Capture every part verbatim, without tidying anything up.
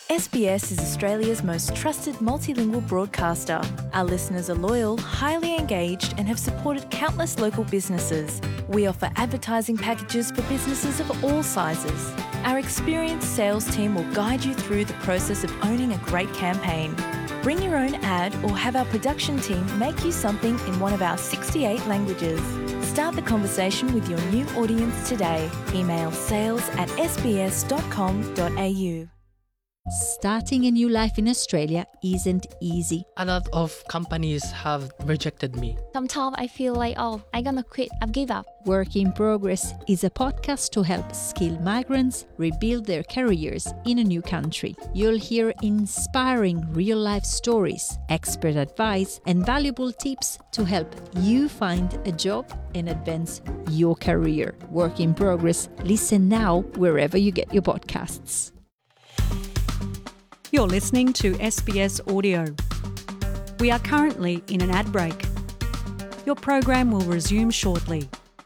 S B S is Australia's most trusted multilingual broadcaster. Our listeners are loyal, highly engaged, and have supported countless local businesses. We offer advertising packages for businesses of all sizes. Our experienced sales team will guide you through the process of owning a great campaign. Bring your own ad or have our production team make you something in one of our sixty-eight languages. Start the conversation with your new audience today. Email sales at s b s dot com dot a u. Starting a new life in Australia isn't easy. A lot of companies have rejected me. Sometimes I feel like, oh, I'm gonna quit, I've give up. Work in Progress is a podcast to help skilled migrants rebuild their careers in a new country. You'll hear inspiring real-life stories, expert advice, and valuable tips to help you find a job and advance your career. Work in Progress. Listen now wherever you get your podcasts. You're listening to S B S Audio. We are currently in an ad break. Your program will resume shortly.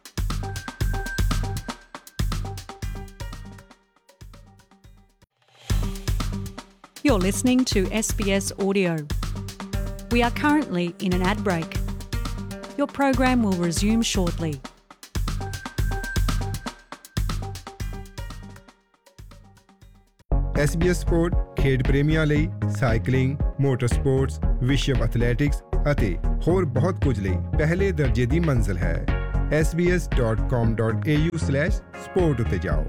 You're listening to S B S Audio. We are currently in an ad break. Your program will resume shortly. S B S Sport ਖੇਡ ਪ੍ਰੇਮੀਆਂ ਲਈ cycling, motor sports, ਵਿਸ਼ਵ athletics ਅਤੇ ਹੋਰ ਬਹੁਤ ਕੁਝ ਲਈ ਪਹਿਲੇ ਦਰਜੇ ਦੀ ਮੰਜ਼ਿਲ ਹੈ s b s dot com dot a u slash sport ਉੱਤੇ ਜਾਓ।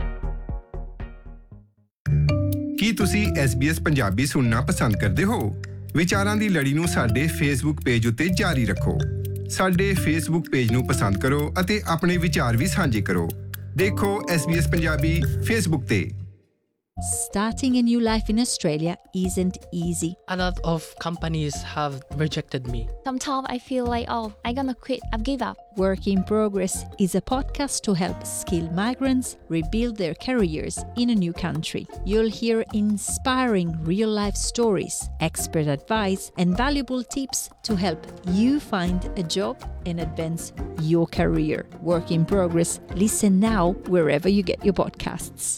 ਕੀ ਤੁਸੀਂ S B S ਪੰਜਾਬੀ ਸੁਣਨਾ ਪਸੰਦ ਕਰਦੇ ਹੋ? ਵਿਚਾਰਾਂ ਦੀ ਲੜੀ ਨੂੰ ਸਾਡੇ ਫੇਸਬੁੱਕ ਪੇਜ ਉੱਤੇ ਜਾਰੀ ਰੱਖੋ। ਸਾਡੇ ਫੇਸਬੁੱਕ ਪੇਜ ਨੂੰ ਪਸੰਦ ਕਰੋ ਅਤੇ ਆਪਣੇ ਵਿਚਾਰ ਵੀ ਸਾਂਝੇ ਕਰੋ। ਦੇਖੋ S B S Punjabi Facebook ਤੇ। Starting a new life in Australia isn't easy. A lot of companies have rejected me. Sometimes I feel like, oh, I'm gonna quit, I've give up. Work in Progress is a podcast to help skilled migrants rebuild their careers in a new country. You'll hear inspiring real-life stories, expert advice, and valuable tips to help you find a job and advance your career. Work in Progress. Listen now wherever you get your podcasts.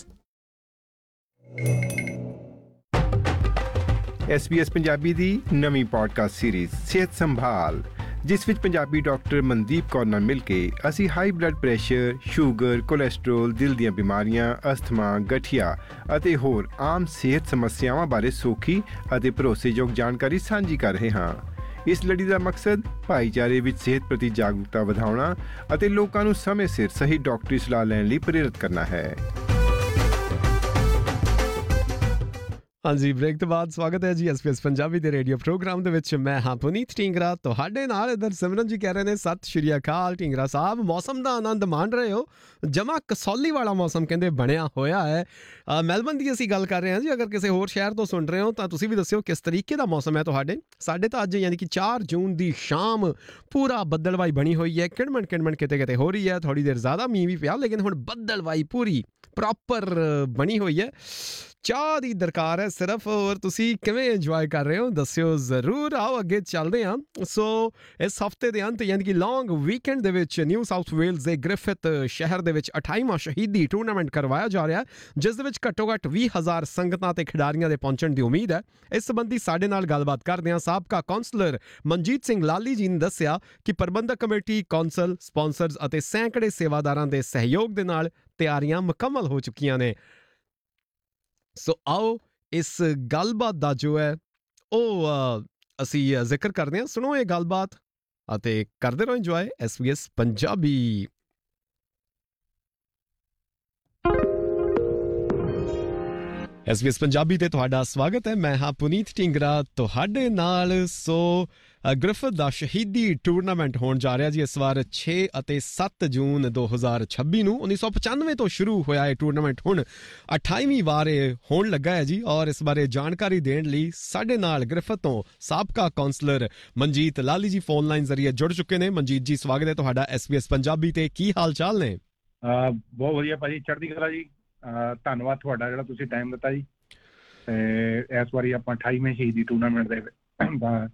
S B S Punjabi ਦੀ ਨਵੀਂ podcast series ਸਿਹਤ ਸੰਭਾਲ, ਜਿਸ ਵਿੱਚ Punjabi doctor Mandeep Kaur ਨਾਲ ਮਿਲ ਕੇ ਅਸੀਂ high blood pressure, sugar, cholesterol, ਦਿਲ ਦੀਆਂ ਬਿਮਾਰੀਆਂ, ਅਸਥਮਾ, ਗਠੀਆ ਅਤੇ ਹੋਰ ਆਮ ਸਿਹਤ ਸਮੱਸਿਆਵਾਂ ਬਾਰੇ ਸੌਖੀ ਅਤੇ ਭਰੋਸੇਯੋਗ ਜਾਣਕਾਰੀ ਸਾਂਝੀ ਕਰ ਰਹੇ ਹਾਂ। ਇਸ ਲੜੀ ਦਾ ਮਕਸਦ ਭਾਈਚਾਰੇ ਵਿੱਚ ਸਿਹਤ ਪ੍ਰਤੀ ਜਾਗਰੂਕਤਾ ਵਧਾਉਣਾ ਅਤੇ ਲੋਕਾਂ ਨੂੰ ਸਮੇਂ ਸਿਰ ਸਹੀ ਡਾਕਟਰੀ ਸਲਾਹ ਲੈਣ ਲਈ ਪ੍ਰੇਰਿਤ ਕਰਨਾ ਹੈ। ਹਾਂਜੀ, ਬ੍ਰੇਕ ਤੋਂ ਬਾਅਦ ਸਵਾਗਤ ਹੈ ਜੀ S B S ਪੰਜਾਬੀ ਦੇ ਰੇਡੀਓ ਪ੍ਰੋਗਰਾਮ ਦੇ ਵਿੱਚ। ਮੈਂ ਹਾਂ ਪੁਨੀਤ ਢੀਂਗਰਾ ਤੁਹਾਡੇ ਨਾਲ। ਇੱਧਰ ਸਿਮਰਨ ਜੀ ਕਹਿ ਰਹੇ ਨੇ ਸਤਿ ਸ਼੍ਰੀ ਅਕਾਲ ਢੀਂਗਰਾ ਸਾਹਿਬ, ਮੌਸਮ ਦਾ ਆਨੰਦ ਮਾਣ ਰਹੇ ਹੋ? ਜਮਾ ਕਸੌਲੀ ਵਾਲਾ ਮੌਸਮ ਕਹਿੰਦੇ ਬਣਿਆ ਹੋਇਆ ਹੈ। ਮੈਲਬਨ ਦੀ ਅਸੀਂ ਗੱਲ ਕਰ ਰਹੇ ਹਾਂ ਜੀ। ਅਗਰ ਕਿਸੇ ਹੋਰ ਸ਼ਹਿਰ ਤੋਂ ਸੁਣ ਰਹੇ ਹੋ ਤਾਂ ਤੁਸੀਂ ਵੀ ਦੱਸਿਓ ਕਿਸ ਤਰੀਕੇ ਦਾ ਮੌਸਮ ਹੈ ਤੁਹਾਡੇ। ਸਾਡੇ ਤਾਂ ਅੱਜ ਯਾਨੀ ਕਿ ਚਾਰ ਜੂਨ ਦੀ ਸ਼ਾਮ ਪੂਰਾ ਬੱਦਲਵਾਈ ਬਣੀ ਹੋਈ ਹੈ। ਕਿਣਮਣ ਕਿਣਮਣ ਕਿਤੇ ਕਿਤੇ ਹੋ ਰਹੀ ਹੈ। ਥੋੜ੍ਹੀ ਦੇਰ ਜ਼ਿਆਦਾ ਮੀਂਹ ਵੀ ਪਿਆ, ਲੇਕਿਨ ਹੁਣ ਬੱਦਲਵਾਈ ਪੂਰੀ ਪ੍ਰੋਪਰ ਬਣੀ ਹੋਈ ਹੈ। ਚਾਹ ਦੀ ਦਰਕਾਰ ਹੈ ਸਿਰਫ। ਔਰ ਤੁਸੀਂ ਕਿਵੇਂ ਇੰਜੋਏ ਕਰ ਰਹੇ ਹੋ ਦੱਸਿਓ ਜ਼ਰੂਰ। ਆਓ ਅੱਗੇ ਚੱਲਦੇ ਹਾਂ। ਸੋ ਇਸ ਹਫ਼ਤੇ ਦੇ ਅੰਤ ਯਾਨੀ ਕਿ ਲੌਂਗ ਵੀਕਐਂਡ ਦੇ ਵਿੱਚ ਨਿਊ ਸਾਊਥ ਵੇਲਜ਼ ਦੇ ਗ੍ਰਿਫਿਥ ਸ਼ਹਿਰ ਦੇ ਵਿੱਚ ਅਠਾਈਵਾਂ ਸ਼ਹੀਦੀ ਟੂਰਨਾਮੈਂਟ ਕਰਵਾਇਆ ਜਾ ਰਿਹਾ, ਜਿਸ ਦੇ ਵਿੱਚ ਘੱਟੋ ਘੱਟ ਵੀਹ ਹਜ਼ਾਰ ਸੰਗਤਾਂ ਤੇ ਖਿਡਾਰੀਆਂ ਦੇ ਪਹੁੰਚਣ ਦੀ ਉਮੀਦ ਹੈ। ਇਸ ਸੰਬੰਧੀ ਸਾਡੇ ਨਾਲ ਗੱਲਬਾਤ ਕਰਦੇ ਹਾਂ। ਸਾਬਕਾ ਕੌਂਸਲਰ ਮਨਜੀਤ ਸਿੰਘ ਲਾਲੀ ਜੀ ਨੇ ਦੱਸਿਆ ਕਿ ਪ੍ਰਬੰਧਕ ਕਮੇਟੀ, ਕੌਂਸਲ, ਸਪਾਂਸਰਜ਼ ਅਤੇ ਸੈਂਕੜੇ ਸੇਵਾਦਾਰਾਂ ਦੇ ਸਹਿਯੋਗ ਦੇ ਨਾਲ ਤਿਆਰੀਆਂ ਮੁਕੰਮਲ ਹੋ ਚੁੱਕੀਆਂ ਨੇ। ਸੋ ਆਓ ਇਸ ਗੱਲਬਾਤ ਦਾ ਜੋ ਹੈ ਉਹ ਅਸੀਂ ਜ਼ਿਕਰ ਕਰਦੇ ਹਾਂ। ਸੁਣੋ ਇਹ ਗੱਲਬਾਤ ਅਤੇ ਕਰਦੇ ਰਹੋ enjoy S B S Punjabi. S B S Punjabi ਤੇ ਤੁਹਾਡਾ ਸਵਾਗਤ ਹੈ। ਮੈਂ ਹਾਂ ਪੁਨੀਤ ਢੀਂਗਰਾ ਤੁਹਾਡੇ ਨਾਲ। ਸੋ ਗ੍ਰਿਫਿਥ ਦਾ ਸ਼ਹੀਦੀ ਟੂਰਨਾਮੈਂਟ ਹੋਣ ਜਾ ਰਿਹਾ ਜੀ ਇਸ ਵਾਰ ਛੇ ਅਤੇ ਸੱਤ ਜੂਨ ਦੋ ਹਜ਼ਾਰ ਛੱਬੀ ਨੂੰ। ਉੱਨੀ ਸੌ ਪਚਾਨਵੇਂ ਤੋਂ ਸ਼ੁਰੂ ਹੋਇਆ ਇਹ ਟੂਰਨਾਮੈਂਟ ਹੁਣ ਅਠਾਈਵੀਂ ਵਾਰ ਇਹ ਹੋਣ ਲੱਗਾ ਹੈ ਜੀ। ਔਰ ਇਸ ਬਾਰੇ ਜਾਣਕਾਰੀ ਦੇਣ ਲਈ ਸਾਡੇ ਨਾਲ ਗ੍ਰਿਫਿਥ ਤੋਂ ਸਾਬਕਾ ਕੌਂਸਲਰ ਮਨਜੀਤ ਲਾਲੀ ਜੀ ਫੋਨ ਲਾਈਨ ਜ਼ਰੀਏ ਜੁੜ ਚੁੱਕੇ ਨੇ। ਮਨਜੀਤ ਜੀ ਸਵਾਗਤ ਹੈ ਤੁਹਾਡਾ S B S ਪੰਜਾਬੀ ਤੇ। ਕੀ ਹਾਲ ਚਾਲ ਨੇ? ਬਹੁਤ ਵਧੀਆ ਭਾਜੀ, ਚੜ੍ਹਦੀ ਕਲਾ ਜੀ। ਧੰਨਵਾਦ ਤੁਹਾਡਾ ਜਿਹੜਾ ਤੁਸੀਂ ਟਾਈਮ ਦਿੱਤਾ ਜੀ। ਤੇ ਇਸ ਵਾਰੀ ਆਪਾਂ ਅਠਾਈਵੇਂ ਸ਼ਹੀਦੀ ਟੂਰਨਾਮੈਂਟ ਦੇ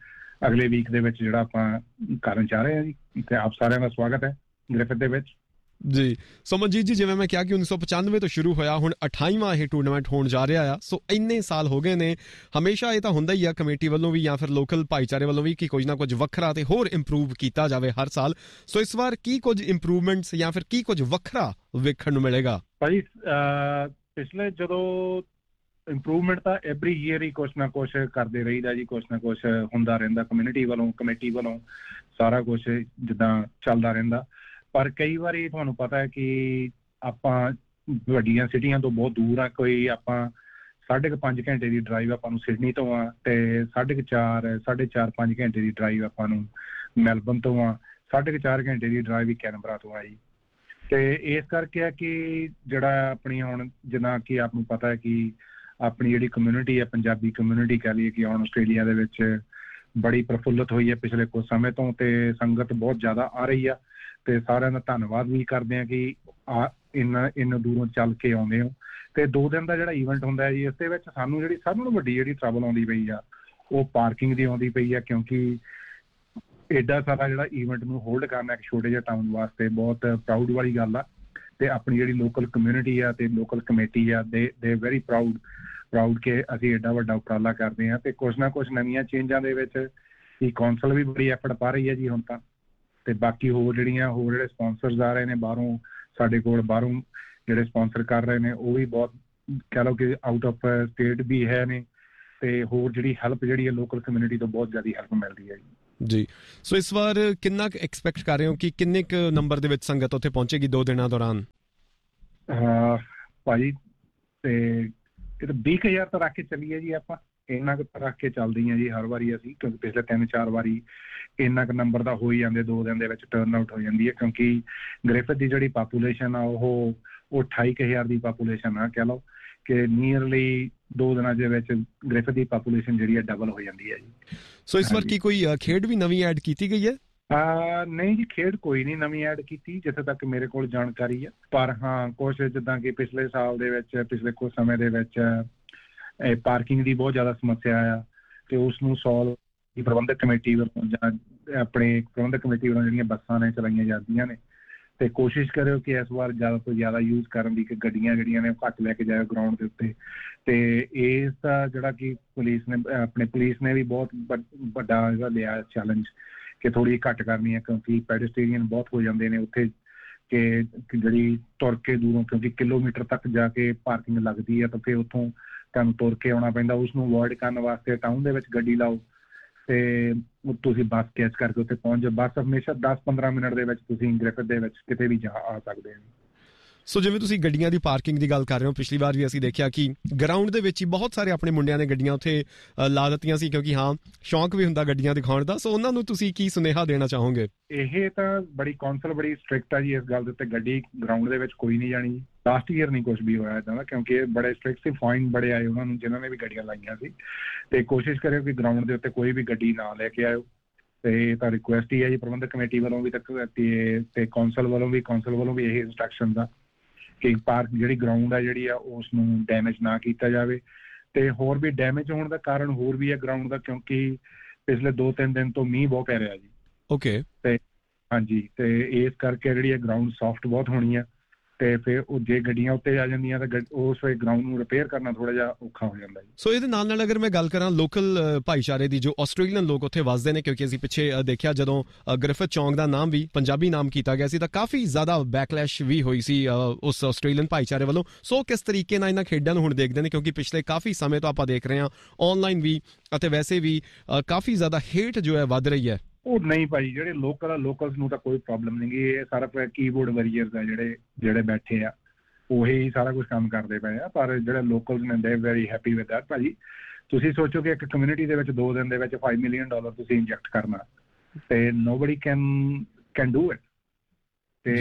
ਅਗਲੇ ਵੀਕ ਦੇ ਵਿੱਚ ਜਿਹੜਾ ਆਪਾਂ ਕਰਨ ਚਾਹ ਰਹੇ ਹਾਂ ਜੀ। ਤੇ ਆਪ ਸਾਰਿਆਂ ਦਾ ਸਵਾਗਤ ਹੈ ਗ੍ਰਿਫਿਥ ਦੇ ਵਿੱਚ। ਜੀ ਸੋ ਮਨਜੀਤ ਜੀ, ਜਿਵੇਂ ਮੈਂ ਕਿਹਾ ਕਿ ਉੱਨੀ ਸੌ ਪਚਾਨਵੇਂ ਤੋਂ ਸ਼ੁਰੂ ਹੋਇਆ, ਹੁਣ ਅਠਾਈਵਾਂ ਇਹ ਟੂਰਨਾਮੈਂਟ ਹੋਣ ਜਾ ਰਿਹਾ ਆ। ਸੋ ਇੰਨੇ ਸਾਲ ਹੋ ਗਏ ਨੇ, ਹਮੇਸ਼ਾ ਇਹ ਤਾਂ ਹੁੰਦਾ ਹੀ ਆ ਕਮੇਟੀ ਵੱਲੋਂ ਵੀ ਜਾਂ ਫਿਰ ਲੋਕਲ ਭਾਈਚਾਰੇ ਵੱਲੋਂ ਵੀ ਕਿ ਕੁਝ ਨਾ ਕੁਝ ਵੱਖਰਾ ਤੇ ਹੋਰ ਇੰਪਰੂਵ ਕੀਤਾ ਜਾਵੇ ਹਰ ਸਾਲ। ਸੋ ਇਸ ਵਾਰ ਕੀ ਕੁਝ ਇੰਪਰੂਵਮੈਂਟਸ ਜਾਂ ਫਿਰ ਕੀ ਕੁਝ ਵੱਖਰਾ ਵੇਖਣ ਨੂੰ ਮਿਲੇਗਾ? ਭਾਜੀ ਪਿਛਲੇ ਜਦੋਂ ਇੰਪਰੂਵਮੈਂਟ ਤਾਂ ਐਵਰੀ ਈਅਰ ਹੀ ਕੁਛ ਨਾ ਕੁਛ ਕਰਦੇ ਰਹੀਦਾ ਜੀ, ਕੁਛ ਨਾ ਕੁਛ ਹੁੰਦਾ ਰਹਿੰਦਾ ਕਮਿਊਨਿਟੀ ਵੱਲੋਂ, ਕਮੇਟੀ ਵੱਲੋਂ ਸਾਰਾ ਕੁਛ ਜਿੱਦਾਂ ਚੱਲਦਾ ਰਹਿੰਦਾ। ਪਰ ਕਈ ਵਾਰੀ ਤੁਹਾਨੂੰ ਪਤਾ ਹੈ ਕਿ ਆਪਾਂ ਵੱਡੀਆਂ ਸਿਟੀਆਂ ਤੋਂ ਬਹੁਤ ਦੂਰ ਆ, ਕੋਈ ਆਪਾਂ ਸਾਢੇ ਕੁ ਪੰਜ ਘੰਟੇ ਦੀ ਡਰਾਈਵ ਆਪਾਂ ਨੂੰ ਸਿਡਨੀ ਤੋਂ ਆ, ਤੇ ਸਾਢੇ ਕੁ ਚਾਰ ਸਾਢੇ ਚਾਰ ਪੰਜ ਘੰਟੇ ਦੀ ਡਰਾਈਵ ਆਪਾਂ ਨੂੰ ਮੈਲਬਨ ਤੋਂ ਆ, ਸਾਢੇ ਕੁ ਚਾਰ ਘੰਟੇ ਦੀ ਡਰਾਈਵ ਵੀ ਕੈਨਬਰਾ ਤੋਂ ਆ ਜੀ। ਤੇ ਇਸ ਕਰਕੇ ਆ ਕਿ ਜਿਹੜਾ ਆਪਣੀ ਹੁਣ ਜਿੱਦਾਂ ਕਿ ਆਪ ਨੂੰ ਪਤਾ ਹੈ ਕਿ ਆਪਣੀ ਜਿਹੜੀ ਕਮਿਊਨਿਟੀ ਹੈ, ਪੰਜਾਬੀ ਕਮਿਊਨਿਟੀ ਕਹਿ ਲਈਏ ਕਿ ਹੁਣ ਆਸਟ੍ਰੇਲੀਆ ਦੇ ਵਿੱਚ ਬੜੀ ਪ੍ਰਫੁੱਲਤ ਹੋਈ ਹੈ ਪਿਛਲੇ ਕੁਝ ਸਮੇਂ ਤੋਂ, ਤੇ ਸੰਗਤ ਬਹੁਤ ਜ਼ਿਆਦਾ ਆ ਰਹੀ ਆ। ਤੇ ਸਾਰਿਆਂ ਦਾ ਧੰਨਵਾਦ ਵੀ ਕਰਦੇ ਹਾਂ ਕਿ ਆ ਇੰਨਾ ਇੰਨਾ ਦੂਰੋਂ ਚੱਲ ਕੇ ਆਉਂਦੇ ਹੋ। ਤੇ ਦੋ ਦਿਨ ਦਾ ਜਿਹੜਾ ਈਵੈਂਟ ਹੁੰਦਾ ਹੈ ਜੀ, ਇਸ ਦੇ ਵਿੱਚ ਸਾਨੂੰ ਜਿਹੜੀ ਸਭ ਨਾਲੋਂ ਵੱਡੀ ਜਿਹੜੀ ਟਰਬਲ ਆਉਂਦੀ ਪਈ ਆ ਉਹ ਪਾਰਕਿੰਗ ਦੀ ਆਉਂਦੀ ਪਈ ਆ, ਕਿਉਂਕਿ ਐਡਾ ਸਾਰਾ ਜਿਹੜਾ ਈਵੈਂਟ ਨੂੰ ਹੋਲਡ ਕਰਨਾ ਇੱਕ ਛੋਟੇ ਜਿਹੇ ਟਾਊਨ ਵਾਸਤੇ ਬਹੁਤ ਪ੍ਰਾਊਡ ਵਾਲੀ ਗੱਲ ਆ। ਤੇ ਆਪਣੀ ਜਿਹੜੀ ਲੋਕਲ ਕਮਿਊਨਿਟੀ ਆ ਤੇ ਲੋਕਲ ਕਮੇਟੀ ਆ, ਦੇ ਦੇ ਵੈਰੀ ਪ੍ਰਾਊਡ ਪ੍ਰਾਊਡ ਕਿ ਅਸੀਂ ਐਡਾ ਵੱਡਾ ਉਪਰਾਲਾ ਕਰਦੇ ਹਾਂ। ਤੇ ਕੁਛ ਨਾ ਕੁਛ ਨਵੀਆਂ ਚੇਂਜਾਂ ਦੇ ਵਿੱਚ ਕਿ ਕੌਂਸਲ ਵੀ ਬੜੀ ਐਫਰਟ ਪਾ ਰਹੀ ਹੈ ਜੀ ਹੁਣ ਤਾਂ। ਤੇ ਬਾਕੀ ਹੋਰ ਜਿਹੜੀਆਂ ਹੋਰ ਜਿਹੜੇ ਸਪਾਂਸਰਸ ਆ ਰਹੇ ਨੇ ਬਾਹਰੋਂ, ਸਾਡੇ ਕੋਲ ਬਾਹਰੋਂ ਜਿਹੜੇ ਸਪਾਂਸਰ ਕਰ ਰਹੇ ਨੇ ਉਹ ਵੀ ਬਹੁਤ ਕਹਿ ਲਓ ਕਿ ਆਊਟ ਆਫ ਸਟੇਟ ਵੀ ਹੈ ਨੇ। ਤੇ ਹੋਰ ਜਿਹੜੀ ਹੈਲਪ ਜਿਹੜੀ ਹੈ ਲੋਕਲ ਕਮਿਊਨਿਟੀ ਤੋਂ ਬਹੁਤ ਜ਼ਿਆਦਾ ਹੈਲਪ ਮਿਲਦੀ ਹੈ ਜੀ। ਜੀ ਸੋ ਇਸ ਵਾਰ ਕਿੰਨਾ ਕੁ ਐਕਸਪੈਕਟ ਕਰ ਰਹੇ ਹੋ ਕਿ ਕਿੰਨੇ ਕੁ ਨੰਬਰ ਦੇ ਵਿੱਚ ਸੰਗਤ ਉੱਥੇ ਪਹੁੰਚੇਗੀ ਦੋ ਦਿਨਾਂ ਦੌਰਾਨ? ਭਾਜੀ ਤੇ ਇਹ ਤਾਂ ਵੀਹ ਕੁ ਹਜ਼ਾਰ ਤਾਂ ਰੱਖ ਕੇ ਚੱਲੀਏ ਜੀ, ਆਪਾਂ ਇੰਨਾ ਕੁ ਰੱਖ ਕੇ ਚੱਲਦੇ ਹਾਂ ਜੀ ਹਰ ਵਾਰੀ ਅਸੀਂ, ਕਿਉਂਕਿ ਪਿਛਲੇ ਤਿੰਨ ਚਾਰ ਵਾਰੀ ਇੰਨਾ ਕੁ ਨੰਬਰ ਦਾ ਹੋ ਹੀ ਜਾਂਦੇ, ਦੋ ਦਿਨ ਦੇ ਵਿੱਚ ਟਰਨ ਆਊਟ ਹੋ ਜਾਂਦੀ ਹੈ। ਕਿਉਂਕਿ ਗ੍ਰਿਫਿਥ ਦੀ ਜਿਹੜੀ ਪਾਪੂਲੇਸ਼ਨ ਆ ਉਹ ਉਹ ਅਠਾਈ ਕੁ ਹਜ਼ਾਰ ਦੀ ਪਾਪੂਲੇਸ਼ਨ ਆ, ਕਹਿ ਲਓ ਕਿ ਨੀਅਰਲੀ ਦੋ ਦਿਨਾਂ ਦੇ ਵਿੱਚ ਗ੍ਰਿਫਿਥ ਦੀ ਪਾਪੂਲੇਸ਼ਨ ਜਿਹੜੀ ਹੈ ਡਬਲ ਹੋ ਜਾਂਦੀ ਹੈ ਜੀ। ਸੋ ਇਸ ਵਾਰ ਕੀ ਕੋਈ ਖੇਡ ਵੀ ਨਵੀਂ ਐਡ ਕੀਤੀ ਗਈ ਹੈ? ਨਹੀਂ ਜੀ, ਖੇਡ ਕੋਈ ਨਹੀਂ ਨਵੀਂ ਐਡ ਕੀਤੀ ਜਿੱਥੇ ਤੱਕ ਮੇਰੇ ਕੋਲ ਜਾਣਕਾਰੀ ਹੈ। ਪਰ ਹਾਂ ਕੁਛ ਜਿੱਦਾਂ ਕਿ ਪਿਛਲੇ ਸਾਲ ਦੇ ਵਿੱਚ ਪਿਛਲੇ ਕੁਝ ਸਮੇਂ ਦੇ ਵਿੱਚ ਪਾਰਕਿੰਗ ਦੀ ਬਹੁਤ ਜ਼ਿਆਦਾ ਸਮੱਸਿਆ ਆ, ਤੇ ਉਸ ਨੂੰ ਸੋਲਵ ਪ੍ਰਬੰਧਕ ਕਮੇਟੀ ਵੱਲੋਂ ਜਾਂ ਆਪਣੇ ਪ੍ਰਬੰਧਕ ਕਮੇਟੀ ਵੱਲੋਂ ਜਿਹੜੀਆਂ ਬੱਸਾਂ ਨੇ ਚਲਾਈਆਂ ਜਾਂਦੀਆਂ ਨੇ। ਤੇ ਕੋਸ਼ਿਸ਼ ਕਰਿਓ ਕਿ ਇਸ ਵਾਰ ਜ਼ਿਆਦਾ ਤੋਂ ਜ਼ਿਆਦਾ ਯੂਜ਼ ਕਰਨ ਦੀ, ਕਿ ਗੱਡੀਆਂ ਜਿਹੜੀਆਂ ਨੇ ਘੱਟ ਲੈ ਕੇ ਜਾਇਓ ਗਰਾਊਂਡ ਦੇ ਉੱਤੇ। ਤੇ ਇਸ ਦਾ ਜਿਹੜਾ ਕਿ ਪੁਲਿਸ ਨੇ ਆਪਣੇ ਪੁਲਿਸ ਨੇ ਵੀ ਬਹੁਤ ਵੱਡਾ ਇਹਦਾ ਲਿਆ ਚੈਲੰਜ ਕਿ ਥੋੜ੍ਹੀ ਘੱਟ ਕਰਨੀ ਹੈ, ਕਿਉਂਕਿ ਪੈਡਸਟੇਰੀਅਨ ਬਹੁਤ ਹੋ ਜਾਂਦੇ ਨੇ ਉੱਥੇ, ਕਿ ਜਿਹੜੀ ਤੁਰ ਕੇ ਦੂਰੋਂ, ਕਿਉਂਕਿ ਕਿਲੋਮੀਟਰ ਤੱਕ ਜਾ ਕੇ ਪਾਰਕਿੰਗ ਲੱਗਦੀ ਹੈ, ਤਾਂ ਫਿਰ ਉੱਥੋਂ ਤੁਹਾਨੂੰ ਤੁਰ ਕੇ ਆਉਣਾ ਪੈਂਦਾ। ਉਸਨੂੰ ਅਵੋਇਡ ਕਰਨ ਵਾਸਤੇ ਟਾਊਨ ਦੇ ਵਿੱਚ ਗੱਡੀ ਲਾਓ ਤੇ ਤੁਸੀਂ ਬੱਸ ਕੈਚ ਕਰਕੇ ਉੱਥੇ ਪਹੁੰਚ ਜਾਓ। ਬੱਸ ਹਮੇਸ਼ਾ ਦਸ ਪੰਦਰਾਂ ਮਿੰਟ ਦੇ ਵਿੱਚ ਤੁਸੀਂ ਗ੍ਰਿਫਿਥ ਦੇ ਵਿੱਚ ਕਿਤੇ ਵੀ ਜਾ ਆ ਸਕਦੇ ਹੋ। ਸੋ ਜਿਵੇਂ ਤੁਸੀਂ ਗੱਡੀਆਂ ਦੀ ਪਾਰਕਿੰਗ ਦੀ ਗੱਲ ਕਰ ਰਹੇ ਹੋ, ਪਿਛਲੀ ਵਾਰ ਵੀ ਅਸੀਂ ਦੇਖਿਆ ਕਿ ਗਰਾਊਂਡ ਦੇ ਵਿੱਚ ਹੀ ਬਹੁਤ ਸਾਰੇ ਆਪਣੇ ਮੁੰਡਿਆਂ ਨੇ ਗੱਡੀਆਂ ਉੱਥੇ ਲਾ ਦਿੱਤੀਆਂ ਸੀ, ਕਿਉਂਕਿ ਹਾਂ ਸ਼ੌਂਕ ਵੀ ਹੁੰਦਾ ਗੱਡੀਆਂ ਦਿਖਾਉਣ ਦਾ। ਸੋ ਉਹਨਾਂ ਨੂੰ ਤੁਸੀਂ ਕੀ ਸੁਨੇਹਾ ਦੇਣਾ ਚਾਹੋਗੇ? ਇਹ ਤਾਂ ਬੜੀ ਕੌਂਸਲ ਬੜੀ ਸਟ੍ਰਿਕਟ ਆ ਜੀ ਇਸ ਗੱਲ ਦੇ ਉੱਤੇ, ਗੱਡੀ ਗਰਾਊਂਡ ਦੇ ਵਿੱਚ ਕੋਈ ਨਹੀਂ ਜਾਣੀ। ਲਾਸਟ ਈਅਰ ਨਹੀਂ ਕੁਛ ਵੀ ਹੋਇਆ ਇੱਦਾਂ ਦਾ, ਕਿਉਂਕਿ ਇਹ ਬੜੇ ਸਟ੍ਰਿਕਟ ਸੀ, ਫਾਈਨ ਬੜੇ ਆਏ ਉਹਨਾਂ ਨੂੰ ਜਿਨ੍ਹਾਂ ਨੇ ਵੀ ਗੱਡੀਆਂ ਲਾਈਆਂ ਸੀ। ਤੇ ਕੋਸ਼ਿਸ਼ ਕਰਿਓ ਕਿ ਗਰਾਊਂਡ ਦੇ ਉੱਤੇ ਕੋਈ ਵੀ ਗੱਡੀ ਨਾ ਲੈ ਕੇ ਆਇਓ। ਤੇ ਇਹ ਤਾਂ ਰਿਕੁਐਸਟ ਹੀ ਹੈ ਜੀ ਪ੍ਰਬੰਧਕ ਕਮੇਟੀ ਵੱਲੋਂ ਵੀ ਤੱਕ ਤੇ ਕੌਂਸਲ ਵੱਲੋਂ ਵੀ ਕੌਂਸਲ ਵੱਲੋਂ ਵੀ ਇਹ ਇੰਸਟਰਕਸ਼ਨ ਆ ਕਿ ਪਾਰਕ ਜਿਹੜੀ ਗਰਾਊਂਡ ਆ ਜਿਹੜੀ ਆ ਉਸ ਨੂੰ ਡੈਮੇਜ ਨਾ ਕੀਤਾ ਜਾਵੇ। ਤੇ ਹੋਰ ਵੀ ਡੈਮੇਜ ਹੋਣ ਦਾ ਕਾਰਨ ਹੋਰ ਵੀ ਹੈ ਗਰਾਊਂਡ ਦਾ, ਕਿਉਂਕਿ ਪਿਛਲੇ ਦੋ ਤਿੰਨ ਦਿਨ ਤੋਂ ਮੀਂਹ ਬਹੁਤ ਪੈ ਰਿਹਾ ਜੀ। ਓਕੇ। ਤੇ ਹਾਂਜੀ, ਤੇ ਇਸ ਕਰਕੇ ਜਿਹੜੀ ਹੈ ਗਰਾਊਂਡ ਸੌਫਟ ਬਹੁਤ ਹੋਣੀ ਆ, ਤੇ ਫਿਰ ਉਹ ਜੇ ਗੱਡੀਆਂ ਉੱਤੇ ਆ ਜਾਂਦੀਆਂ ਤਾਂ ਉਸ ਵੇ ਗਰਾਊਂਡ ਨੂੰ ਰਿਪੇਅਰ ਕਰਨਾ ਥੋੜਾ ਜਿਹਾ ਔਖਾ ਹੋ ਜਾਂਦਾ ਜੀ। ਸੋ ਇਹਦੇ ਨਾਲ ਨਾਲ ਅਗਰ ਮੈਂ ਗੱਲ ਕਰਾਂ ਲੋਕਲ ਭਾਈਚਾਰੇ ਦੀ, ਜੋ ਆਸਟ੍ਰੇਲੀਅਨ ਲੋਕ ਉੱਥੇ ਵੱਸਦੇ ਨੇ, ਕਿਉਂਕਿ ਅਸੀਂ ਪਿੱਛੇ ਦੇਖਿਆ ਜਦੋਂ ਗ੍ਰਿਫਿਥ ਚੌਂਕ ਦਾ ਨਾਮ ਵੀ ਪੰਜਾਬੀ ਨਾਮ ਕੀਤਾ ਗਿਆ ਸੀ ਤਾਂ ਕਾਫੀ ਜ਼ਿਆਦਾ ਬੈਕਲੈਸ਼ ਵੀ ਹੋਈ ਸੀ ਉਸ ਆਸਟ੍ਰੇਲੀਅਨ ਭਾਈਚਾਰੇ ਵੱਲੋਂ। ਸੋ ਕਿਸ ਤਰੀਕੇ ਨਾਲ ਇਹਨਾਂ ਖੇਡਾਂ ਨੂੰ ਹੁਣ ਦੇਖਦੇ ਨੇ, ਕਿਉਂਕਿ ਪਿਛਲੇ ਕਾਫੀ ਸਮੇਂ ਤੋਂ ਆਪਾਂ ਦੇਖ ਰਹੇ ਹਾਂ ਆਨਲਾਈਨ ਵੀ ਅਤੇ ਵੈਸੇ ਵੀ ਕਾਫੀ ਜ਼ਿਆਦਾ ਹੇਟ ਜੋ ਹੈ ਵੱਧ ਰਹੀ ਹੈ? ਉਹ ਨਹੀਂ ਭਾਈ, ਜਿਹੜੇ ਲੋਕਲ ਆ ਲੋਕਲਸ ਨੂੰ ਤਾਂ ਕੋਈ ਪ੍ਰੋਬਲਮ ਨਹੀਂ ਗੀ। ਇਹ ਸਾਰਾ ਕੀਬੋਰਡ ਵਾਰੀਅਰਸ ਆ ਜਿਹੜੇ ਜਿਹੜੇ ਬੈਠੇ ਆ ਉਹੀ ਸਾਰਾ ਕੁਝ ਕੰਮ ਕਰਦੇ ਪਏ ਆ। ਪਰ ਜਿਹੜੇ ਲੋਕਲਸ ਨੇ ਦੇ ਵੈਰੀ ਹੈਪੀ ਵਿਦ ਦੈਟ। ਭਾਜੀ ਤੁਸੀਂ ਸੋਚੋ ਕਿ ਇੱਕ ਕਮਿਊਨਿਟੀ ਦੇ ਵਿੱਚ ਦੋ ਦਿਨ ਦੇ ਵਿੱਚ ਫਾਈਵ ਮਿਲੀਅਨ ਡਾਲਰ ਤੁਸੀਂ ਇੰਜੈਕਟ ਕਰਨਾ, ਤੇ nobody can can do it. ਤੇ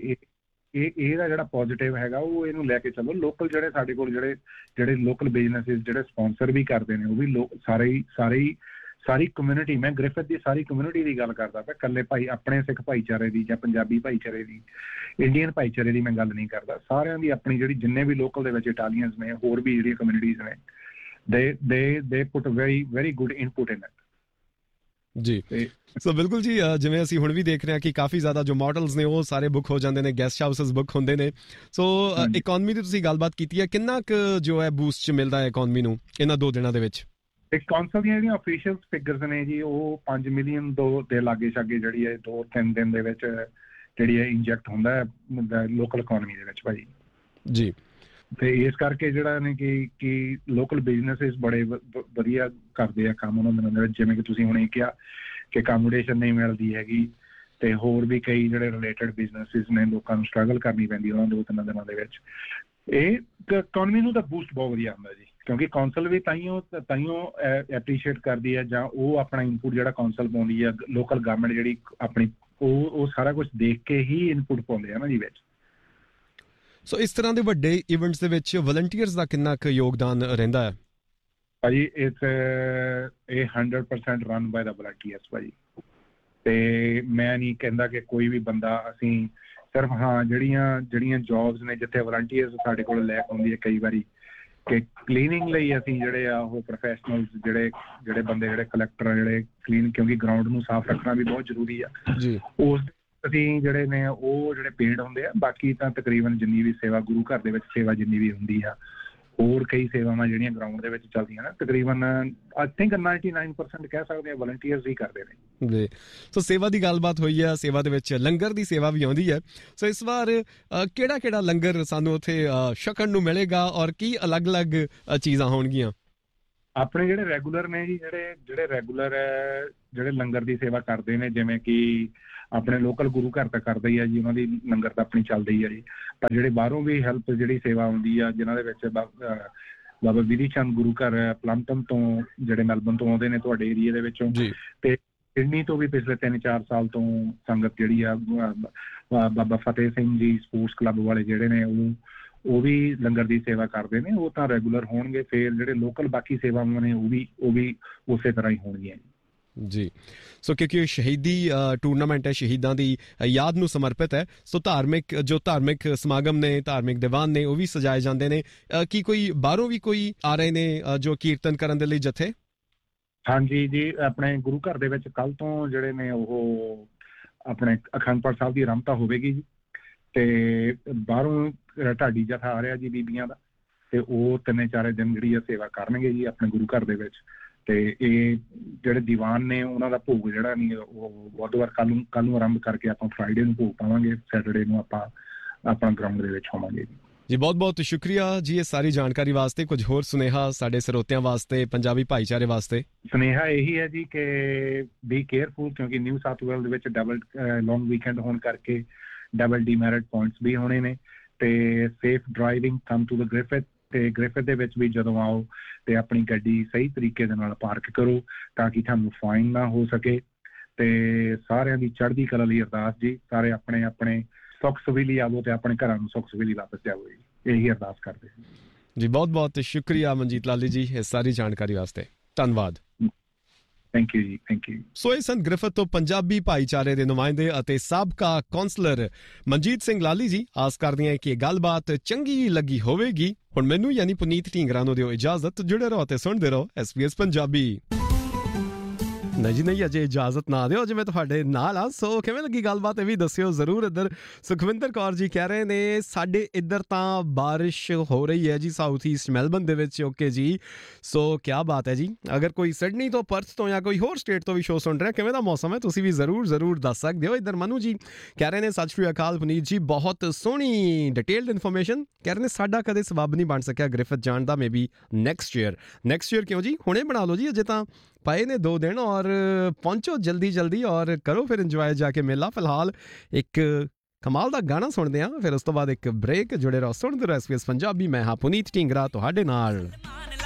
ਇਹ ਇਹਦਾ ਜਿਹੜਾ ਪੋਜ਼ੀਟਿਵ ਹੈਗਾ ਉਹ ਇਹਨੂੰ ਲੈ ਕੇ ਚੱਲੋ। ਲੋਕਲ ਜਿਹੜੇ ਸਾਡੇ ਕੋਲ ਜਿਹੜੇ ਜਿਹੜੇ ਲੋਕਲ ਬਿਜ਼ਨਸਿਸ ਜਿਹੜੇ ਸਪਾਂਸਰ ਵੀ ਕਰਦੇ ਨੇ ਉਹ ਵੀ ਲੋਕ ਸਾਰੇ ਹੀ ਸਾਰੇ ਹੀ ਸਾਰੀ ਕਮਿਊਨਿਟੀ, ਮੈਂ ਗ੍ਰਿਫਿਥ ਦੀ ਸਾਰੀ ਕਮਿਊਨਿਟੀ ਦੀ ਗੱਲ ਕਰਦਾ ਪਿਆ, ਇਕੱਲੇ ਭਾਈ ਆਪਣੇ ਸਿੱਖ ਭਾਈਚਾਰੇ ਦੀ ਜਾਂ ਪੰਜਾਬੀ ਭਾਈਚਾਰੇ ਦੀ, ਇੰਡੀਅਨ ਭਾਈਚਾਰੇ ਦੀ ਮੈਂ ਗੱਲ ਨਹੀਂ ਕਰਦਾ। ਸਾਰਿਆਂ ਦੀ ਆਪਣੀ ਜਿਹੜੀ ਜਿੰਨੇ ਵੀ ਲੋਕਲ ਦੇ ਵਿੱਚ ਇਟਾਲੀਅਨਸ ਨੇ, ਹੋਰ ਵੀ ਜਿਹੜੀਆਂ ਕਮਿਊਨਿਟੀਜ਼ ਨੇ, ਦੇ ਦੇ ਦੇ ਪੁੱਟ very very good input in it. ਜੀ ਸੋ ਬਿਲਕੁਲ ਜੀ, ਜਿਵੇਂ ਅਸੀਂ ਹੁਣ ਵੀ ਦੇਖ ਰਹੇ ਹਾਂ ਕਿ ਕਾਫੀ ਜ਼ਿਆਦਾ ਜੋ ਮਾਡਲਸ ਨੇ ਉਹ ਸਾਰੇ ਬੁੱਕ ਹੋ ਜਾਂਦੇ ਨੇ, ਗੈਸਟ ਹਾਊਸਸ ਬੁੱਕ ਹੁੰਦੇ ਨੇ। ਸੋ ਇਕਨੋਮੀ ਦੀ ਤੁਸੀਂ ਗੱਲਬਾਤ ਕੀਤੀ ਹੈ, ਕਿੰਨਾ ਕੁ ਜੋ ਹੈ ਬੂਸਟ ਮਿਲਦਾ ਹੈ ਇਕਨੋਮੀ ਨੂੰ ਇਹਨਾਂ ਦੋ ਦਿਨਾਂ ਦੇ ਵਿੱਚ? ਕੌਂਸਲ ਦੀਆਂ ਜਿਹੜੀਆਂ ਅਫੀਸ਼ੀਅਲ ਫਿਗਰਸ ਨੇ ਜੀ, ਉਹ ਪੰਜ ਮਿਲੀਅਨ ਦੋ ਦੇ ਲਾਗੇ ਛਾਗੇ ਜਿਹੜੀ ਹੈ ਦੋ ਤਿੰਨ ਦਿਨ ਦੇ ਵਿੱਚ ਜਿਹੜੀ ਹੈ ਇੰਜੈਕਟ ਹੁੰਦਾ ਹੈ ਲੋਕਲ ਇਕਨੋਮੀ ਦੇ ਵਿੱਚ ਭਾਜੀ ਜੀ। ਤੇ ਇਸ ਕਰਕੇ ਜਿਹੜਾ ਨੇ ਕਿ ਕਿ ਲੋਕਲ ਬਿਜ਼ਨੈਸਿਸ ਬੜੇ ਵਧੀਆ ਕਰਦੇ ਆ ਕੰਮ ਉਹਨਾਂ ਦਿਨਾਂ ਦੇ ਵਿੱਚ, ਜਿਵੇਂ ਕਿ ਤੁਸੀਂ ਹੁਣੇ ਕਿਹਾ ਕਿ ਅਕਾਮੋਡੇਸ਼ਨ ਨਹੀਂ ਮਿਲਦੀ ਹੈਗੀ, ਤੇ ਹੋਰ ਵੀ ਕਈ ਜਿਹੜੇ ਰਿਲੇਟਡ ਬਿਜ਼ਨੈਸਿਸ ਨੇ ਲੋਕਾਂ ਨੂੰ ਸਟਰਗਲ ਕਰਨੀ ਪੈਂਦੀ ਉਹਨਾਂ ਦੋ ਤਿੰਨ ਦਿਨਾਂ ਦੇ ਵਿੱਚ। ਇਹ ਇਕਨੋਮੀ ਨੂੰ ਤਾਂ ਬੂਸਟ ਬਹੁਤ ਵਧੀਆ ਹੁੰਦਾ ਜੀ, ਕਿਉਂਕਿ ਕੌਂਸਲ ਵੀ ਤਾਈਓ ਤਾਈਓ ਐਪਰੀਸ਼ੀਏਟ ਕਰਦੀ ਹੈ, ਜਾਂ ਉਹ ਆਪਣਾ ਇਨਪੁਟ ਜਿਹੜਾ ਕੌਂਸਲ ਪਾਉਂਦੀ ਹੈ, ਲੋਕਲ ਗਵਰਨਮੈਂਟ ਜਿਹੜੀ ਆਪਣੀ ਉਹ ਉਹ ਸਾਰਾ ਕੁਛ ਦੇਖ ਕੇ ਹੀ ਇਨਪੁਟ ਪਾਉਂਦੇ ਆ ਨਾ ਜੀ ਵਿੱਚ। ਸੋ ਇਸ ਤਰ੍ਹਾਂ ਦੇ ਵੱਡੇ ਇਵੈਂਟਸ ਦੇ ਵਿੱਚ ਵਲੰਟੀਅਰਸ ਦਾ ਕਿੰਨਾ ਕੁ ਯੋਗਦਾਨ ਰਹਿੰਦਾ ਹੈ ਭਾਜੀ? ਇਟਸ ਇਹ ਹੰਡਰਡ ਪਰਸੈਂਟ ਰਨ ਬਾਏ ਦਾ ਵਲੰਟੀਅਰਸ ਭਾਜੀ। ਤੇ ਮੈਂ ਨਹੀਂ ਕਹਿੰਦਾ ਕਿ ਕੋਈ ਵੀ ਬੰਦਾ, ਅਸੀਂ ਸਿਰਫ ਹਾਂ ਜਿਹੜੀਆਂ ਜਿਹੜੀਆਂ ਜੌਬਸ ਨੇ ਜਿੱਥੇ ਵਲੰਟੀਅਰਸ ਸਾਡੇ ਕੋਲ ਲੈ ਕੇ ਆਉਂਦੀ ਹੈ ਕਈ ਵਾਰੀ ਕਿ ਕਲੀਨਿੰਗ ਲਈ ਅਸੀਂ ਜਿਹੜੇ ਆ ਉਹ ਪ੍ਰੋਫੈਸ਼ਨਲਸ ਜਿਹੜੇ ਜਿਹੜੇ ਬੰਦੇ ਜਿਹੜੇ ਕਲੈਕਟਰ ਜਿਹੜੇ ਕਲੀਨ, ਕਿਉਂਕਿ ਗਰਾਊਂਡ ਨੂੰ ਸਾਫ਼ ਰੱਖਣਾ ਵੀ ਬਹੁਤ ਜ਼ਰੂਰੀ ਆ ਜੀ, ਉਸ ਅਸੀਂ ਜਿਹੜੇ ਨੇ ਉਹ ਜਿਹੜੇ ਪੇਡ ਹੁੰਦੇ ਆ। ਬਾਕੀ ਤਾਂ ਤਕਰੀਬਨ ਜਿੰਨੀ ਵੀ ਸੇਵਾ ਗੁਰੂ ਘਰ ਦੇ ਵਿੱਚ ਸੇਵਾ ਜਿੰਨੀ ਵੀ ਹੁੰਦੀ ਆ, ਹੋਰ ਕਈ ਸੇਵਾਵਾਂ ਜਿਹੜੀਆਂ ਗਰਾਊਂਡ ਦੇ ਵਿੱਚ ਚੱਲਦੀਆਂ ਨਾ, ਤਕਰੀਬਨ I think ninety nine percent ਕਹਿ ਸਕਦੇ ਆ ਵਲੰਟੀਅਰਸ ਹੀ ਕਰਦੇ ਨੇ ਜੀ। ਸੋ ਸੇਵਾ ਦੀ ਗੱਲਬਾਤ ਹੋਈ ਆ, ਸੇਵਾ ਦੇ ਵਿੱਚ ਲੰਗਰ ਦੀ ਸੇਵਾ ਵੀ ਆਉਂਦੀ ਹੈ। ਸੋ ਇਸ ਵਾਰ ਕਿਹੜਾ ਕਿਹੜਾ ਲੰਗਰ ਸਾਨੂੰ ਉੱਥੇ ਛਕਣ ਨੂੰ ਮਿਲੇਗਾ ਔਰ ਕੀ ਅਲੱਗ-ਅਲੱਗ ਚੀਜ਼ਾਂ ਹੋਣਗੀਆਂ? ਆਪਣੇ ਜਿਹੜੇ ਰੈਗੂਲਰ ਨੇ ਜੀ, ਜਿਹੜੇ ਜਿਹੜੇ ਰੈਗੂਲਰ ਜਿਹੜੇ ਲੰਗਰ ਦੀ ਸੇਵਾ ਕਰਦੇ ਨੇ, ਜਿਵੇਂ ਕਿ ਆਪਣੇ ਲੋਕਲ ਗੁਰੂ ਘਰ ਤਾਂ ਕਰਦਾ ਹੀ ਆ ਜੀ, ਉਹਨਾਂ ਦੀ ਲੰਗਰ ਤਾਂ ਆਪਣੀ ਚੱਲਦੀ ਆ ਜੀ। ਪਰ ਜਿਹੜੇ ਬਾਹਰੋਂ ਵੀ ਹੈਲਪ ਜਿਹੜੀ ਸੇਵਾ ਆਉਂਦੀ ਆ, ਜਿਨ੍ਹਾਂ ਦੇ ਵਿੱਚ ਬਾਬਾ ਵਿਧੀ ਚੰਦ ਗੁਰੂ ਘਰ ਪਲੰਟਨ ਤੋਂ ਜਿਹੜੇ ਮੈਲਬਨ ਤੋਂ ਆਉਂਦੇ ਨੇ ਤੁਹਾਡੇ ਏਰੀਏ ਦੇ ਵਿੱਚੋਂ, ਤੇ ਸਿਡਨੀ ਤੋਂ ਵੀ ਪਿਛਲੇ ਤਿੰਨ ਚਾਰ ਸਾਲ ਤੋਂ ਸੰਗਤ ਜਿਹੜੀ ਆ ਬਾਬਾ ਫਤਿਹ ਸਿੰਘ ਜੀ ਸਪੋਰਟਸ ਕਲੱਬ ਵਾਲੇ ਜਿਹੜੇ ਨੇ ਉਹ ਉਹ ਵੀ ਲੰਗਰ ਦੀ ਸੇਵਾ ਕਰਦੇ ਨੇ। ਉਹ ਤਾਂ ਰੈਗੂਲਰ ਹੋਣਗੇ। ਫਿਰ ਜਿਹੜੇ ਲੋਕਲ ਬਾਕੀ ਸੇਵਾਵਾਂ ਨੇ ਉਹ ਵੀ ਉਹ ਵੀ ਉਸੇ ਤਰ੍ਹਾਂ ਹੀ ਹੋਣਗੀਆਂ ਜੀ। ਸੋ ਕਿਉਂਕਿ ਸ਼ਹੀਦੀ ਟੂਰਨਾਮੈਂਟ ਹੈ, ਸ਼ਹੀਦਾਂ ਦੀ ਯਾਦ ਨੂੰ ਸਮਰਪਿਤ ਹੈ, ਸੋ ਧਾਰਮਿਕ ਜੋ ਧਾਰਮਿਕ ਸਮਾਗਮ ਨੇ, ਧਾਰਮਿਕ ਦੀਵਾਨ ਨੇ, ਉਹ ਵੀ ਸਜਾਏ ਜਾਂਦੇ ਨੇ। ਕੀ ਕੋਈ ਬਾਹਰੋਂ ਵੀ ਕੋਈ ਆ ਰਹੇ ਨੇ ਜੋ ਕੀਰਤਨ ਕਰਨ ਦੇ ਲਈ ਜਥੇ? ਹਾਂਜੀ ਜੀ, ਆਪਣੇ ਗੁਰੂ ਘਰ ਦੇ ਵਿੱਚ ਕੱਲ੍ਹ ਤੋਂ ਜਿਹੜੇ ਨੇ ਉਹ ਆਪਣੇ ਅਖੰਡ ਪਾਠ ਸਾਹਿਬ ਦੀ ਆਰੰਭਤਾ ਹੋਵੇਗੀ ਜੀ, ਤੇ ਬਾਹਰੋਂ ਢਾਡੀ ਜਥਾ ਆ ਰਿਹਾ ਜੀ ਬੀਬੀਆਂ ਦਾ, ਤੇ ਉਹ ਤਿੰਨੇ ਚਾਰੇ ਦਿਨ ਜਿਹੜੀ ਆ ਸੇਵਾ ਕਰਨਗੇ ਜੀ ਆਪਣੇ ਗੁਰੂ ਘਰ ਦੇ ਵਿੱਚ। ਤੇ ਇਹ ਜਿਹੜੇ ਦੀਵਾਨ ਨੇ ਉਹਨਾਂ ਦਾ ਭੋਗ ਜਿਹੜਾ ਨਹੀਂ ਉਹ ਬੁੱਧਵਾਰ ਕੱਲ੍ਹ ਨੂੰ ਕੱਲ੍ਹ ਨੂੰ ਆਰੰਭ ਕਰਕੇ ਆਪਾਂ ਫਰਾਈਡੇ ਨੂੰ ਭੋਗ ਪਾਵਾਂਗੇ, ਸੈਟਰਡੇ ਨੂੰ ਆਪਾਂ ਆਪਣਾ ਗਰਾਊਂਡ ਦੇ ਵਿੱਚ ਹੋਵਾਂਗੇ ਜੀ। ਜੀ ਬਹੁਤ ਬਹੁਤ ਸ਼ੁਕਰੀਆ ਜੀ ਇਹ ਸਾਰੀ ਜਾਣਕਾਰੀ ਵਾਸਤੇ। ਕੁਝ ਹੋਰ ਸੁਨੇਹਾ ਸਾਡੇ ਸਰੋਤਿਆਂ ਵਾਸਤੇ, ਪੰਜਾਬੀ ਭਾਈਚਾਰੇ ਵਾਸਤੇ? ਸੁਨੇਹਾ ਇਹੀ ਹੈ ਜੀ ਕਿ ਬੀ ਕੇਅਰਫੁਲ, ਕਿਉਂਕਿ ਨਿਊ ਸਾਊਥ ਵੇਲਜ਼ ਦੇ ਵਿੱਚ ਡਬਲ ਲੌਂਗ ਵੀਕਐਂਡ ਹੋਣ ਕਰਕੇ ਡਬਲ ਡੀਮੈਰਿਟ ਪੁਆਇੰਟਸ ਵੀ ਹੋਣੇ ਨੇ, ਤੇ safe driving, come to the Griffith. ਤੇ ਗ੍ਰਿਫਿਥ ਦੇ ਵਿੱਚ ਵੀ ਜਦੋਂ ਆਓ ਤੇ ਆਪਣੀ ਗੱਡੀ ਸਹੀ ਤਰੀਕੇ ਦੇ ਨਾਲ ਪਾਰਕ ਕਰੋ ਤਾਂ ਕਿ ਤੁਹਾਨੂੰ ਫਾਈਨ ਨਾ ਹੋ ਸਕੇ। ਤੇ ਸਾਰਿਆਂ ਦੀ ਚੜ੍ਹਦੀ ਕਲਾ ਲਈ ਅਰਦਾਸ ਜੀ, ਸਾਰੇ ਆਪਣੇ ਆਪਣੇ ਸੁੱਖ ਸਵੀਲੀ ਆਵੋ ਤੇ ਆਪਣੇ ਘਰਾਂ ਨੂੰ ਸੁੱਖ ਸਵੀਲੀ ਵਾਪਸ ਜਾਵੋ ਜੀ, ਇਹੀ ਅਰਦਾਸ ਕਰਦੇ ਜੀ। ਬਹੁਤ ਬਹੁਤ ਸ਼ੁਕਰੀਆ ਮਨਜੀਤ ਲਾਲੀ ਜੀ ਇਸ ਸਾਰੀ ਜਾਣਕਾਰੀ ਵਾਸਤੇ, ਧੰਨਵਾਦ। ਥੈਂਕ ਯੂ ਜੀ, ਥੈਂਕ ਯੂ। ਸੋ ਇਹ ਸਨ ਗ੍ਰਿਫਿਥ ਤੋਂ ਪੰਜਾਬੀ ਭਾਈਚਾਰੇ ਦੇ ਨੁਮਾਇੰਦੇ ਅਤੇ ਸਾਬਕਾ ਕੌਂਸਲਰ ਮਨਜੀਤ ਸਿੰਘ ਲਾਲੀ ਜੀ। ਆਸ ਕਰਦੇ ਹਾਂ ਕਿ ਇਹ ਗੱਲਬਾਤ ਚੰਗੀ ਲੱਗੀ ਹੋਵੇਗੀ। ਹੁਣ ਮੈਨੂੰ ਯਾਨੀ ਪੁਨੀਤ ਢੀਂਗਰਾ ਨੂੰ ਦਿਓ ਇਜਾਜ਼ਤ। ਜੁੜੇ ਰਹੋ ਤੇ ਸੁਣਦੇ ਰਹੋ ਐਸ ਬੀ ਐਸ ਪੰਜਾਬੀ। ਨਹੀਂ ਜੀ ਨਹੀਂ, ਅਜੇ ਇਜਾਜ਼ਤ ਨਾ ਦਿਓ, ਜਿਵੇਂ ਤੁਹਾਡੇ ਨਾਲ ਆ। ਸੋ ਕਿਵੇਂ ਲੱਗੀ ਗੱਲਬਾਤ ਇਹ ਵੀ ਦੱਸਿਓ ਜ਼ਰੂਰ। ਇੱਧਰ ਸੁਖਵਿੰਦਰ ਕੌਰ ਜੀ ਕਹਿ ਰਹੇ ਨੇ ਸਾਡੇ ਇੱਧਰ ਤਾਂ ਬਾਰਿਸ਼ ਹੋ ਰਹੀ ਹੈ ਜੀ ਸਾਊਥ ਈਸਟ ਮੈਲਬਨ ਦੇ ਵਿੱਚ। ਓਕੇ ਜੀ, ਸੋ ਕਿਆ ਬਾਤ ਹੈ ਜੀ। ਅਗਰ ਕੋਈ ਸਿਡਨੀ ਤੋਂ, ਪਰਥ ਤੋਂ ਜਾਂ ਕੋਈ ਹੋਰ ਸਟੇਟ ਤੋਂ ਵੀ ਸ਼ੋਅ ਸੁਣ ਰਿਹਾ, ਕਿਵੇਂ ਦਾ ਮੌਸਮ ਹੈ ਤੁਸੀਂ ਵੀ ਜ਼ਰੂਰ ਜ਼ਰੂਰ ਦੱਸ ਸਕਦੇ ਹੋ। ਇੱਧਰ ਮਨੂ ਜੀ ਕਹਿ ਰਹੇ ਨੇ ਸਤਿ ਸ਼੍ਰੀ ਅਕਾਲ ਪੁਨੀਤ ਜੀ, ਬਹੁਤ ਸੋਹਣੀ ਡਿਟੇਲਡ ਇਨਫੋਰਮੇਸ਼ਨ। ਕਹਿ ਰਹੇ ਨੇ ਸਾਡਾ ਕਦੇ ਸਬੱਬ ਨਹੀਂ ਬਣ ਸਕਿਆ ਗ੍ਰਿਫਿਥ ਜਾਣ ਦਾ, may be next year. Next year ਕਿਉਂ ਜੀ, ਹੁਣੇ ਬਣਾ ਲਓ ਜੀ, ਅਜੇ ਤਾਂ ਪਏ ਨੇ ਦੋ ਦਿਨ, ਔਰ ਪਹੁੰਚੋ ਜਲਦੀ ਜਲਦੀ ਔਰ ਕਰੋ ਫਿਰ ਇੰਜੋਏ ਜਾ ਕੇ ਮੇਲਾ। ਫਿਲਹਾਲ ਇੱਕ ਕਮਾਲ ਦਾ ਗਾਣਾ ਸੁਣਦੇ ਹਾਂ, ਫਿਰ ਉਸ ਤੋਂ ਬਾਅਦ ਇੱਕ ਬ੍ਰੇਕ। ਜੁੜੇ ਰਹੋ, ਸੁਣਦੇ ਰਹੋ ਐਸ ਬੀ ਐਸ ਪੰਜਾਬੀ। ਮੈਂ ਹਾਂ ਪੁਨੀਤ ਢੀਂਗਰਾ ਤੁਹਾਡੇ ਨਾਲ।